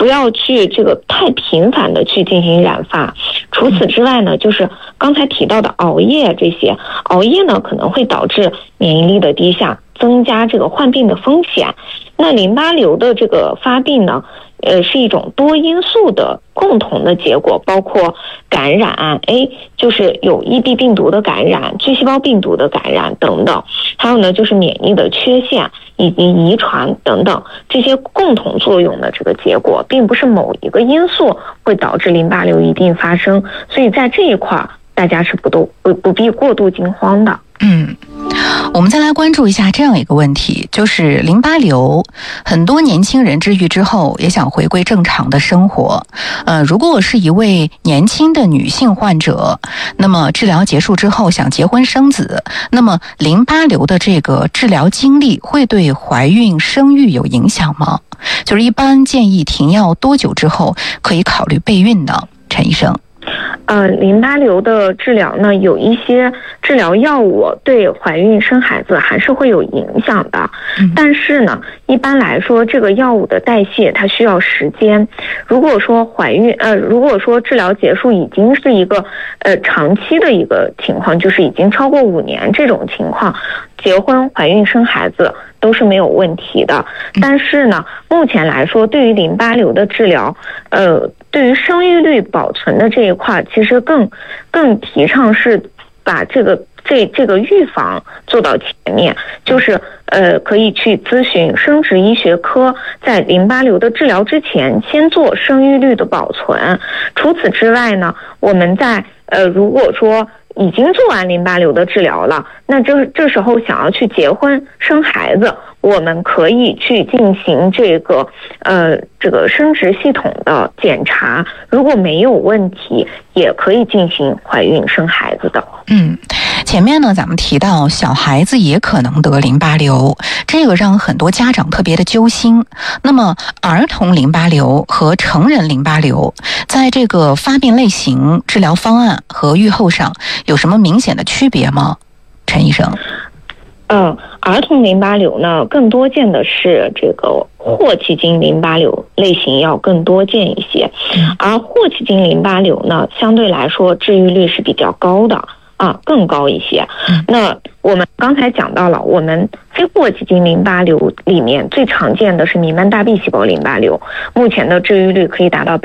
不要去这个太频繁的去进行染发。除此之外呢，就是刚才提到的熬夜这些，熬夜呢可能会导致免疫力的低下，增加这个患病的风险。那淋巴瘤的这个发病呢，是一种多因素的共同的结果，包括感染，就是有EB病毒的感染、巨细胞病毒的感染等等，还有呢就是免疫的缺陷以及遗传等等这些共同作用的这个结果，并不是某一个因素会导致淋巴瘤一定发生，所以在这一块大家是不必过度惊慌的。 我们再来关注一下这样一个问题，就是淋巴瘤，很多年轻人治愈之后也想回归正常的生活。如果我是一位年轻的女性患者，那么治疗结束之后想结婚生子，那么淋巴瘤的这个治疗经历会对怀孕生育有影响吗？就是一般建议停药多久之后可以考虑备孕呢？陈医生。 淋巴瘤的治疗呢，有一些治疗药物对怀孕生孩子还是会有影响的，但是呢，一般来说这个药物的代谢它需要时间。如果说如果说治疗结束已经是一个长期的一个情况，就是已经超过5年这种情况，结婚、怀孕、生孩子都是没有问题的。但是呢，目前来说，对于淋巴瘤的治疗，对于生育率保存的这一块，其实更提倡是把这个预防做到前面，就是可以去咨询生殖医学科，在淋巴瘤的治疗之前，先做生育率的保存。除此之外呢，我们在如果说已经做完淋巴瘤的治疗了，那这时候想要去结婚生孩子，我们可以去进行这个生殖系统的检查，如果没有问题，也可以进行怀孕生孩子的。 前面呢咱们提到小孩子也可能得淋巴瘤，这个让很多家长特别的揪心。那么儿童淋巴瘤和成人淋巴瘤在这个发病类型、治疗方案和预后上有什么明显的区别吗？陈医生。 儿童淋巴瘤呢，更多见的是这个霍奇金淋巴瘤类型要更多见一些，而霍奇金淋巴瘤呢，相对来说治愈率是比较高的。更高一些。那我们刚才讲到了，我们非霍奇金淋巴瘤里面最常见的是弥漫大 B 细胞淋巴瘤，目前的治愈率可以达到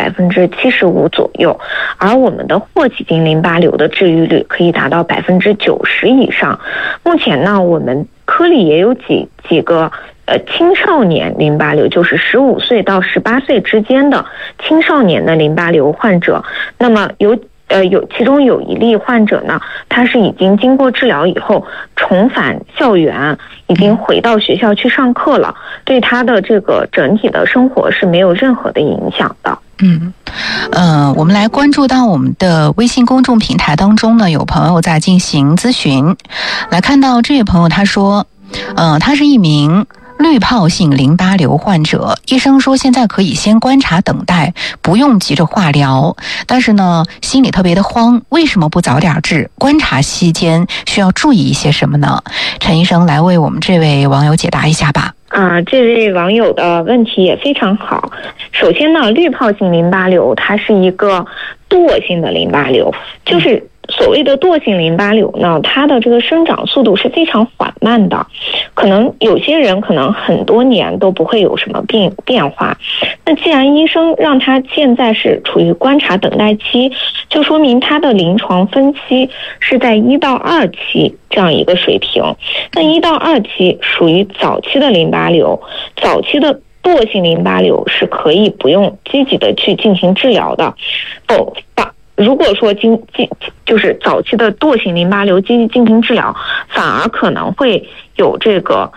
75%左右，而我们的霍奇金淋巴瘤的治愈率可以达到90%以上。目前呢，我们科里也有几个青少年淋巴瘤，就是15岁到18岁之间的青少年的淋巴瘤患者，那么其中有一例患者呢，他是已经经过治疗以后重返校园，已经回到学校去上课了，对他的这个整体的生活是没有任何的影响的。 我们来关注到我们的微信公众平台当中呢，有朋友在进行咨询。来看到这位朋友他说，他是一名滤泡性淋巴瘤患者，医生说现在可以先观察等待，不用急着化疗，但是呢心里特别的慌，为什么不早点治？观察期间需要注意一些什么呢？陈医生来为我们这位网友解答一下吧。 这位网友的问题也非常好。首先呢，滤泡性淋巴瘤它是一个惰性的淋巴瘤，就是所谓的惰性淋巴瘤呢，它的这个生长速度是非常缓慢的，可能有些人可能很多年都不会有什么变化。那既然医生让他现在是处于观察等待期，就说明他的临床分期是在1到2期这样一个水平。那1到2期属于早期的淋巴瘤，早期的惰性淋巴瘤是可以不用积极的去进行治疗的。如果说就是早期的惰性淋巴瘤积极进行治疗，反而可能会有这个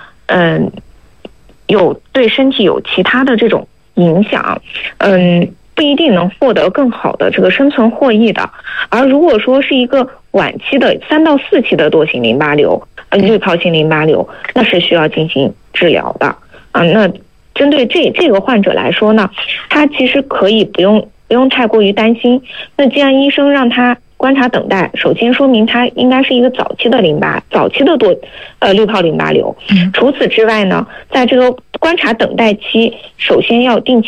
有对身体有其他的这种影响，不一定能获得更好的这个生存获益的。而如果说是一个晚期的3到4期的惰性淋巴瘤，滤泡性淋巴瘤，那是需要进行治疗的。那针对这个患者来说呢，他其实可以不用太过于担心。那既然医生让他观察等待，首先说明他应该是一个早期的滤泡淋巴瘤。除此之外呢，在这个观察等待期，首先要定期